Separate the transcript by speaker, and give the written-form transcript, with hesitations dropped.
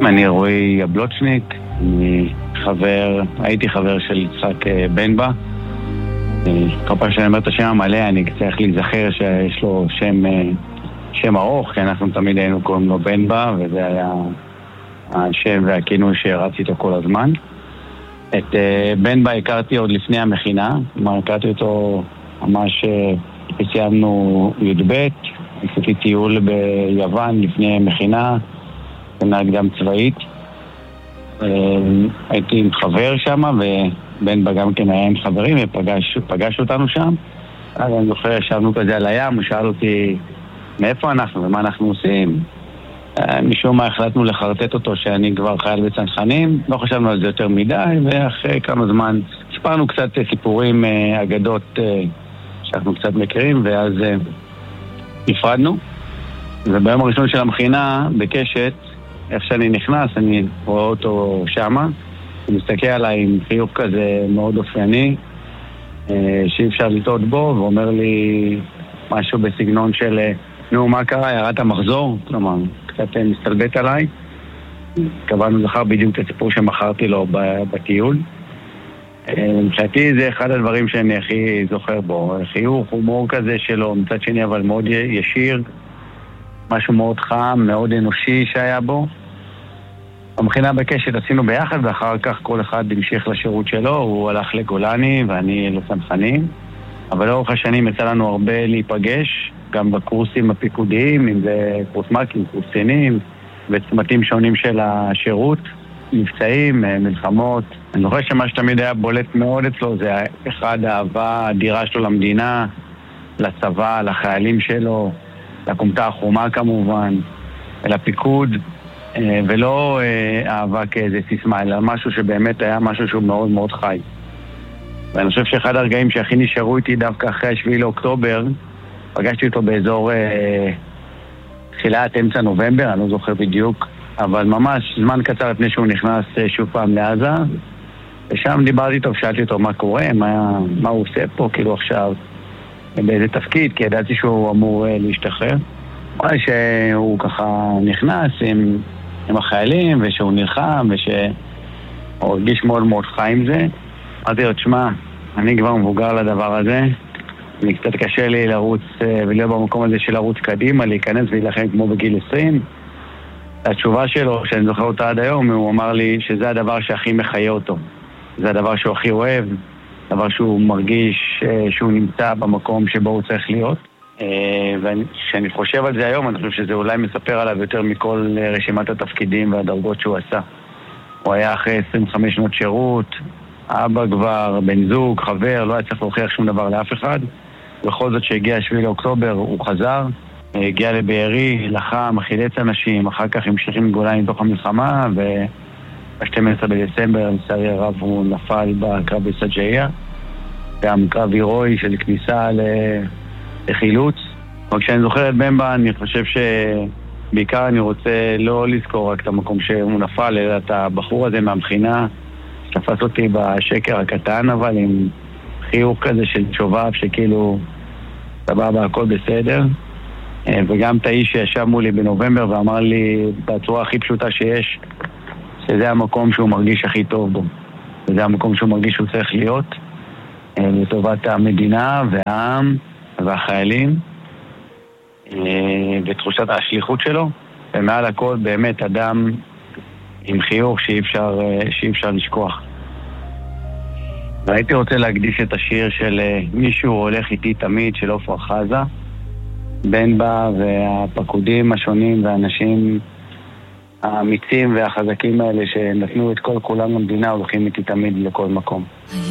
Speaker 1: אני רועי יבלוצ'ניק, הייתי חבר של יצחק בנבה. כל פעם שאני אומר את השם המלא אני צריך להיזכר שיש לו שם ארוך, כי אנחנו תמיד היינו קוראים לו בנבה, וזה היה השם והכינוי שרצתי איתו כל הזמן. את בנבה הכרתי עוד לפני המכינה, הכרתי אותו ממש סיימנו י"ב, עשיתי טיול ביוון לפני מכינה, כנראה גם צבאית. הייתי עם חבר שם, ובנבה גם כן היה עם חברים, ופגש אותנו שם. אז אני זוכר, ישבנו כזה על הים, הוא שאל אותי מאיפה אנחנו ומה אנחנו עושים. משום מה החלטנו לחרטט אותו שאני כבר חייל בצנחנים, לא חשבנו על זה יותר מדי, ואחרי כמה זמן סיפרנו קצת סיפורים, אגדות שאנחנו קצת מכירים, ואז נפרדנו. וביום הראשון של המכינה, בקשת, איך שאני נכנס, אני רואה אותו שמה, הוא מסתכל עליי עם חיוך כזה מאוד אופייני, שאי אפשר לטעות בו, ואומר לי משהו בסגנון של נו, מה קרה? ירד המחזור? כלומר, קצת מסתלבט עליי. קבענו זכר בדיוק את הסיפור שמכרתי לו בטיול. מבחינתי זה אחד הדברים שאני הכי זוכר בו. חיוך, הומור כזה שלו, מצד שני אבל מאוד ישיר, משהו מאוד חם, מאוד אנושי שהיה בו. המכינה בקשת עשינו ביחד, ואחר כך כל אחד המשיך לשירות שלו, הוא הלך לגולני ואני לצנחנים. אבל לאורך השנים יצא לנו הרבה להיפגש, גם בקורסים הפיקודיים, אם זה קורס מ"כים, קורס קצינים, וצמתים שונים של השירות, מבצעים, מלחמות. אני זוכר שמה שתמיד היה בולט מאוד אצלו, זה אחד האהבה האדירה שלו למדינה, לצבא, לחיילים שלו, לקומתה החומה כמובן, לפיקוד, ולא אהבה כאיזה סיסמה, אלא משהו שבאמת היה משהו שהוא מאוד מאוד חי. ואני חושב שאחד הרגעים שהכי נשארו איתי דווקא אחרי 7 לאוקטובר, פגשתי אותו באזור תחילת אמצע נובמבר, אני לא זוכר בדיוק, אבל ממש זמן קצר לפני שהוא נכנס שוב פעם לעזה, ושם דיברתי איתו ושאלתי אותו מה קורה, מה הוא עושה פה, כאילו עכשיו, באיזה תפקיד, כי ידעתי שהוא אמור להשתחרר. אמר לי שהוא ככה נכנס עם החיילים, ושהוא נלחם, ושהוא הרגיש מאוד מאוד חי עם זה. אמרתי לו, תשמע, אני כבר מבוגר לדבר הזה, אני קצת קשה לי לרוץ ולהיות במקום הזה של לרוץ קדימה, להיכנס ולהילחם כמו בגיל 20. התשובה שלו, שאני זוכר אותה עד היום, הוא אמר לי שזה הדבר שהכי מחיה אותו. זה הדבר שהוא הכי אוהב, דבר שהוא מרגיש שהוא נמצא במקום שבו הוא צריך להיות. וכשאני חושב על זה היום, אני חושב שזה אולי מספר עליו יותר מכל רשימת התפקידים והדרגות שהוא עשה. הוא היה אחרי 25 שנות שירות, אבא כבר, בן זוג, חבר, לא היה צריך להוכיח שום דבר לאף אחד. בכל זאת שהגיע 7 לאוקטובר הוא חזר, הגיע לבארי, לחם, חילץ אנשים, אחר כך המשיכים לגולני לתוך המלחמה, וב-12 בדצמבר, לצערי הרב, הוא נפל בקרב בסג'איה, גם קרב הירואי של כניסה לחילוץ. אבל כשאני זוכר את בנבה, אני חושב שבעיקר אני רוצה לא לזכור רק את המקום שהוא נפל, אלא את הבחור הזה מהמכינה, תפס אותי בשקר הקטן, אבל עם חיוך כזה של שובב שכאילו סבבה, הכל בסדר. וגם את האיש שישב מולי בנובמבר ואמר לי בצורה הכי פשוטה שיש, שזה המקום שהוא מרגיש הכי טוב בו. וזה המקום שהוא מרגיש שהוא צריך להיות, לטובת המדינה והעם והחיילים, ותחושת השליחות שלו. ומעל הכל באמת אדם עם חיוך שאי אפשר לשכוח. והייתי רוצה להקדיש את השיר של מישהו הולך איתי תמיד של עופרה חזה, בנבה והפקודים השונים והאנשים האמיצים והחזקים האלה שנתנו את כל כולם למדינה, הולכים איתי תמיד לכל מקום.